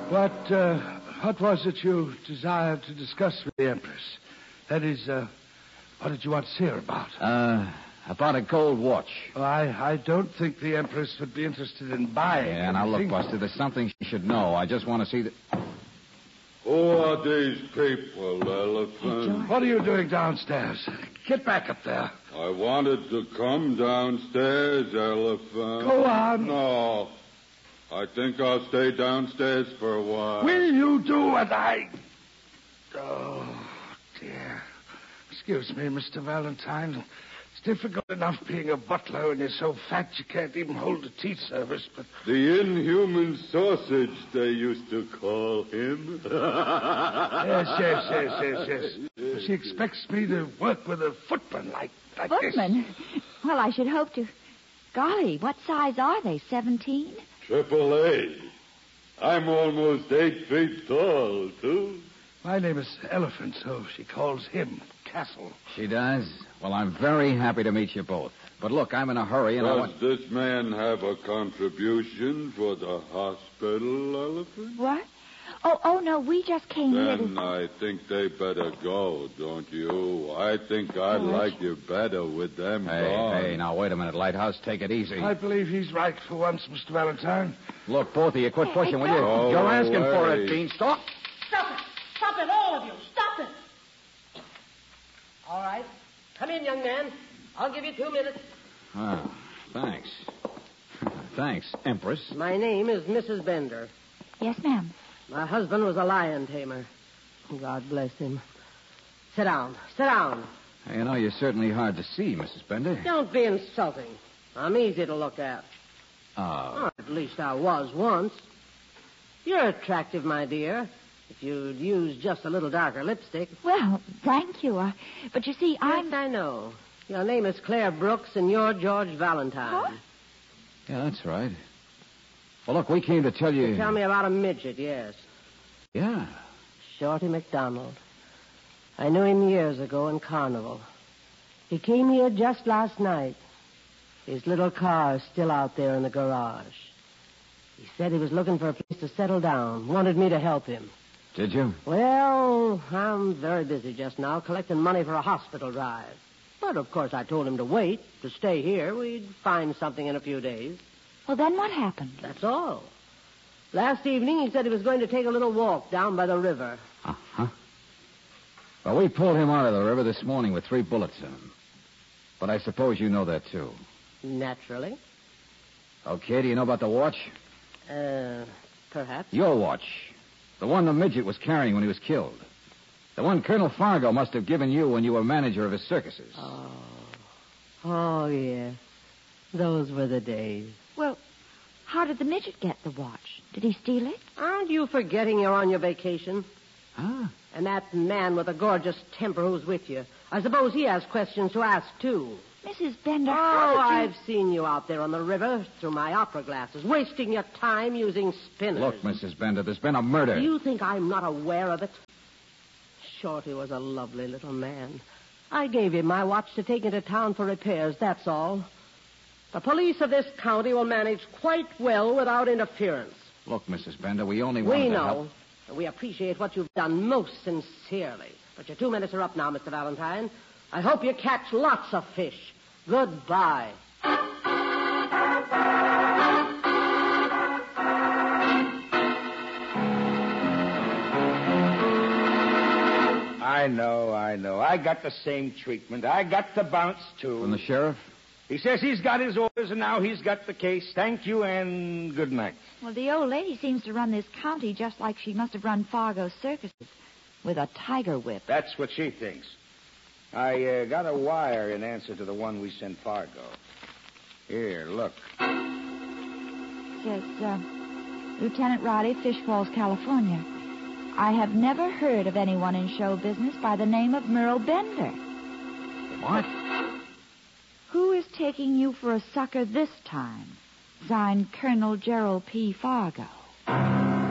What was it you desired to discuss with the Empress? That is, what did you want to see her about? About a gold watch. Oh, I don't think the Empress would be interested in buying Yeah, now look, Buster, there's something she should know. I just want to see that... Who are these people, Elephant? What are you doing downstairs? Get back up there. I wanted to come downstairs, Elephant. Go on. No. I think I'll stay downstairs for a while. Will you do what I... Oh, dear. Excuse me, Mr. Valentine. It's difficult enough being a butler when you're so fat you can't even hold a tea service, but... The inhuman sausage, they used to call him. Yes. She expects me to work with a footman like this. Footman? Well, I should hope to... Golly, what size are they, 17? AAA. I'm almost 8 feet tall, too. My name is Elephant, so she calls him Castle. She does? Well, I'm very happy to meet you both. But look, I'm in a hurry and Does this man have a contribution for the hospital, Elephant? What? Oh, no, we just came here to... Then I think they better go, don't you? I think I'd like you better with them gone. Hey, now, wait a minute, Lighthouse. Take it easy. I believe he's right for once, Mr. Valentine. Look, both of you, quit pushing, will you? Go You're asking for away. it, Beanstalk. Stop it! Stop it, all of you! Stop it! All right. Come in, young man. I'll give you 2 minutes. Oh, thanks. Thanks, Empress. My name is Mrs. Bender. Yes, ma'am. My husband was a lion tamer. God bless him. Sit down. Sit down. You know, you're certainly hard to see, Mrs. Bender. Don't be insulting. I'm easy to look at. Oh. Or at least I was once. You're attractive, my dear. If you'd use just a little darker lipstick. Well, thank you. But you see, Yes, I know. Your name is Claire Brooks, and you're George Valentine. What? Yeah, that's right. Well, look, we came to tell you... Tell me about a midget, yes. Yeah. Shorty McDonald. I knew him years ago in Carnival. He came here just last night. His little car's still out there in the garage. He said he was looking for a place to settle down, wanted me to help him. Did you? Well, I'm very busy just now collecting money for a hospital drive. But, of course, I told him to wait, to stay here. We'd find something in a few days. Well, then what happened? That's all. Last evening, he said he was going to take a little walk down by the river. Uh-huh. Well, we pulled him out of the river this morning with 3 bullets in him. But I suppose you know that, too. Naturally. Okay, do you know about the watch? Perhaps. Your watch. The one the midget was carrying when he was killed. The one Colonel Fargo must have given you when you were manager of his circuses. Oh, yes. Those were the days. Well, how did the midget get the watch? Did he steal it? Aren't you forgetting you're on your vacation? Huh? And that man with a gorgeous temper who's with you. I suppose he has questions to ask, too. Mrs. Bender, Oh, how did you... I've seen you out there on the river through my opera glasses, wasting your time using spinners. Look, Mrs. Bender, there's been a murder. Do you think I'm not aware of it? Shorty was a lovely little man. I gave him my watch to take into town for repairs, that's all. The police of this county will manage quite well without interference. Look, Mrs. Bender, we only wanted We to know. help. And we appreciate what you've done most sincerely. But your 2 minutes are up now, Mr. Valentine. I hope you catch lots of fish. Goodbye. I know. I got the same treatment. I got the bounce, too. From the sheriff? He says he's got his orders, and now he's got the case. Thank you, and good night. Well, the old lady seems to run this county just like she must have run Fargo's circuses, with a tiger whip. That's what she thinks. I got a wire in answer to the one we sent Fargo. Here, look. Says, Lieutenant Riley, Fish Falls, California. I have never heard of anyone in show business by the name of Merle Bender. What? Who is taking you for a sucker this time? Signed Colonel Gerald P. Fargo.